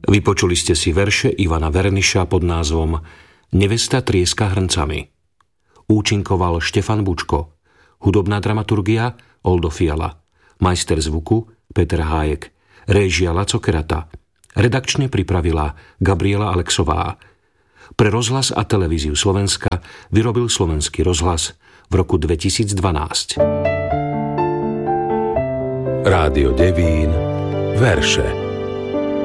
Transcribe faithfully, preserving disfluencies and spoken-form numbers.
Vypočuli ste si verše Ivana Verniša pod názvom Nevesta trieska hrncami. Účinkoval Štefan Bučko, hudobná dramaturgia Oldo Fiala, majster zvuku Peter Hájek, réžia Laco Kerata, redakčne pripravila Gabriela Alexová. Pre rozhlas a televíziu Slovenska vyrobil Slovenský rozhlas v roku dvetisícdvanásť. Rádio Devín, verše.